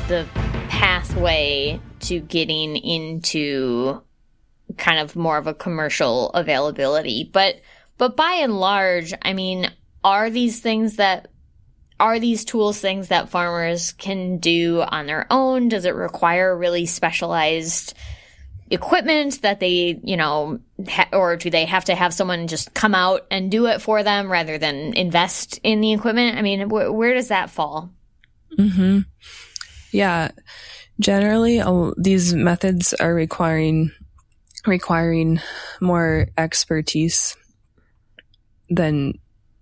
the pathway to getting into kind of more of a commercial availability. But by and large, I mean, are these tools things that farmers can do on their own? Does it require really specialized equipment that they, or do they have to have someone just come out and do it for them rather than invest in the equipment? I mean, where does that fall? Mm-hmm. Yeah. Generally, these methods are requiring more expertise than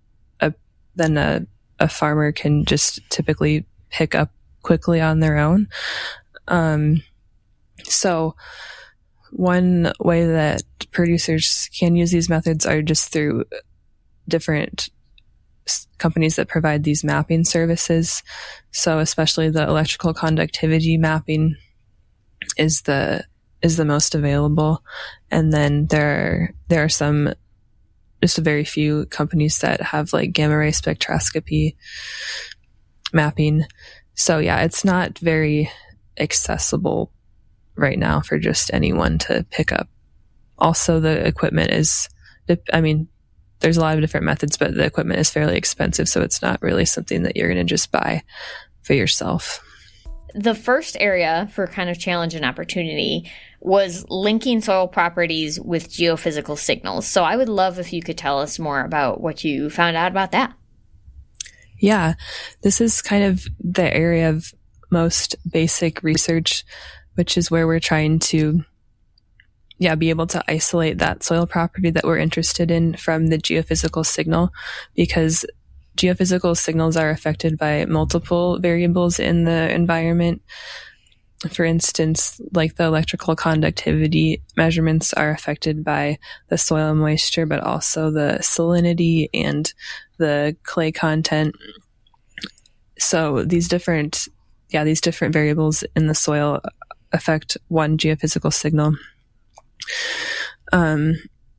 a farmer can just typically pick up quickly on their own. So one way that producers can use these methods are just through different companies that provide these mapping services. So especially the electrical conductivity mapping is the most available. And then there are some, just a very few companies that have like gamma ray spectroscopy mapping. So yeah, it's not very accessible right now for just anyone to pick up. Also, the equipment is, there's a lot of different methods, but the equipment is fairly expensive. So it's not really something that you're going to just buy for yourself. The first area for kind of challenge and opportunity was linking soil properties with geophysical signals. So I would love if you could tell us more about what you found out about that. Yeah, this is kind of the area of most basic research, which is where we're trying to be able to isolate that soil property that we're interested in from the geophysical signal, because geophysical signals are affected by multiple variables in the environment. For instance, like the electrical conductivity measurements are affected by the soil moisture, but also the salinity and the clay content. So these different variables in the soil affect one geophysical signal. And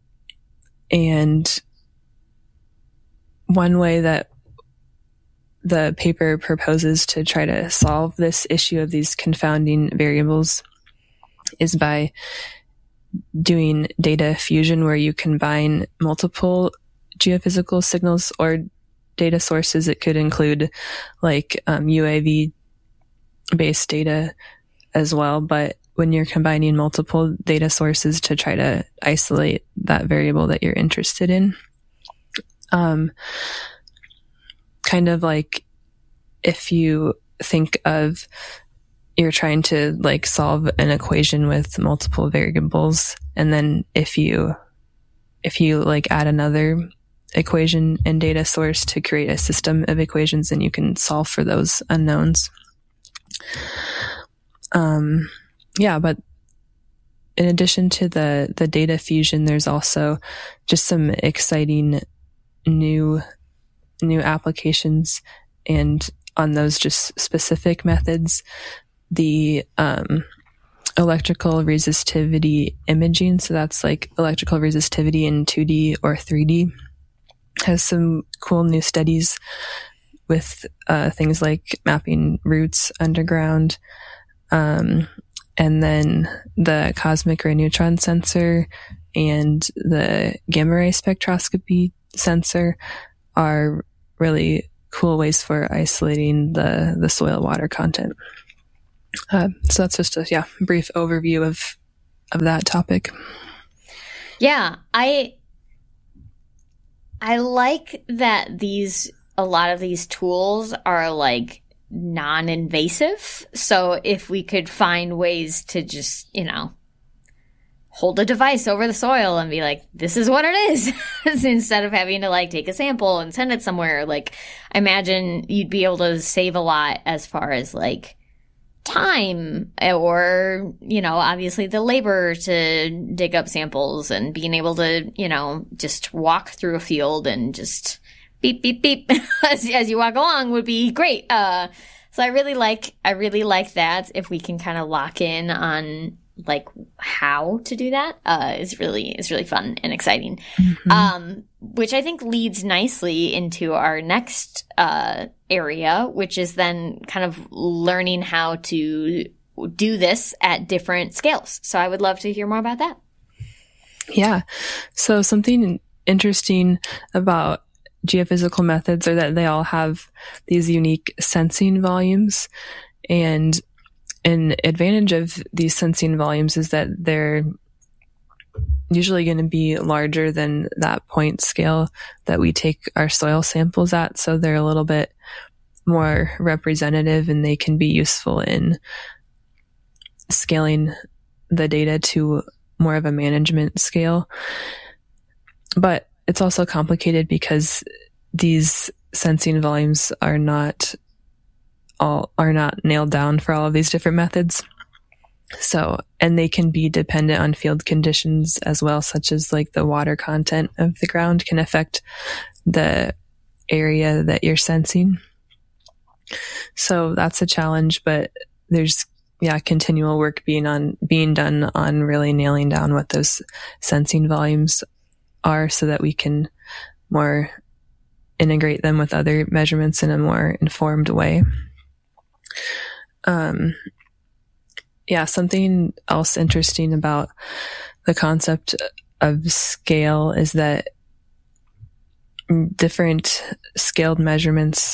one way that the paper proposes to try to solve this issue of these confounding variables is by doing data fusion, where you combine multiple geophysical signals or data sources. It could include like UAV based data as well, but when you're combining multiple data sources to try to isolate that variable that you're interested in, kind of like if you think of you're trying to like solve an equation with multiple variables, and then if you like add another equation and data source to create a system of equations, then you can solve for those unknowns. But in addition to the data fusion, there's also just some exciting new applications, and on those just specific methods, the electrical resistivity imaging, so that's like electrical resistivity in 2D or 3D, has some cool new studies with things like mapping roots underground, and then the cosmic ray neutron sensor and the gamma ray spectroscopy sensor are really cool ways for isolating the soil water content. So that's just a brief overview of that topic. Yeah, I like that a lot of these tools are like non-invasive. So if we could find ways to just, hold a device over the soil and be like, this is what it is, instead of having to like take a sample and send it somewhere. Like, I imagine you'd be able to save a lot as far as like time or, obviously the labor to dig up samples, and being able to, just walk through a field and just beep, beep, beep as you walk along would be great. So I really like that, if we can kind of lock in on like how to do that is really fun and exciting. Which I think leads nicely into our next area, which is then kind of learning how to do this at different scales. So I would love to hear more about that. Yeah. So something interesting about geophysical methods are that they all have these unique sensing volumes. And an advantage of these sensing volumes is that they're usually going to be larger than that point scale that we take our soil samples at. So they're a little bit more representative, and they can be useful in scaling the data to more of a management scale. But it's also complicated because these sensing volumes are not nailed down for all of these different methods. So, and they can be dependent on field conditions as well, such as like the water content of the ground can affect the area that you're sensing. So that's a challenge, but there's continual work being done on really nailing down what those sensing volumes are so that we can more integrate them with other measurements in a more informed way. Something else interesting about the concept of scale is that different scaled measurements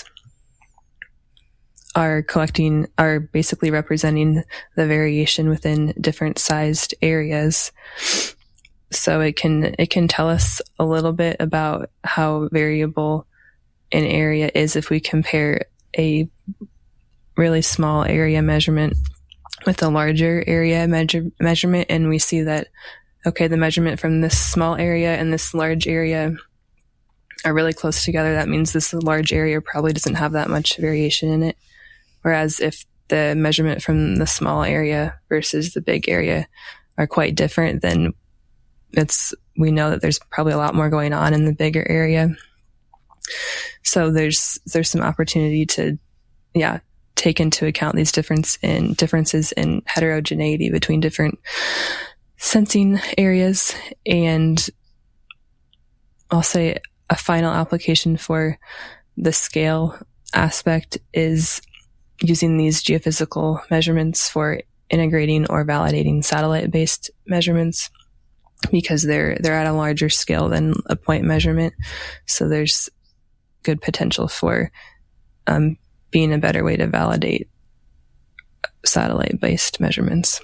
are basically representing the variation within different sized areas. So it can tell us a little bit about how variable an area is if we compare a really small area measurement with a larger area measurement, and we see that, okay, the measurement from this small area and this large area are really close together. That means this large area probably doesn't have that much variation in it. Whereas if the measurement from the small area versus the big area are quite different, then we know that there's probably a lot more going on in the bigger area. So there's some opportunity to, take into account these differences in heterogeneity between different sensing areas. And I'll say a final application for the scale aspect is using these geophysical measurements for integrating or validating satellite-based measurements, because they're at a larger scale than a point measurement. So there's good potential for being a better way to validate satellite-based measurements.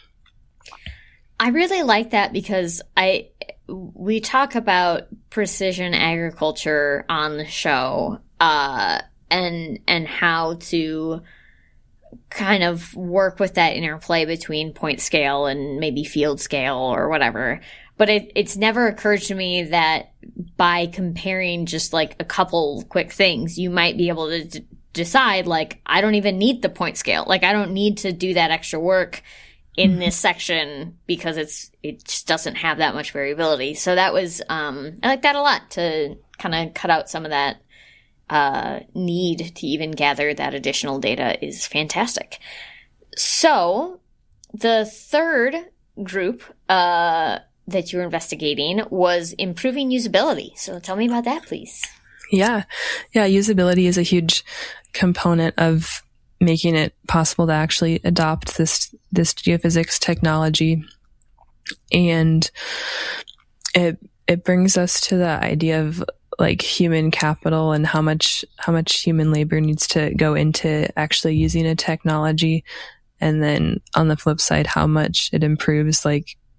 I really like that because we talk about precision agriculture on the show, and how to kind of work with that interplay between point scale and maybe field scale or whatever. But it's never occurred to me that by comparing just like a couple quick things, you might be able to decide, like, I don't even need the point scale. Like, I don't need to do that extra work in this section because it just doesn't have that much variability. So that was, I like that a lot, to kind of cut out some of that need to even gather that additional data is fantastic. So the third group that you were investigating was improving usability. So tell me about that, please. Yeah. Usability is a huge component of making it possible to actually adopt this geophysics technology. And it brings us to the idea of like human capital and how much human labor needs to go into actually using a technology. And then on the flip side, how much it improves like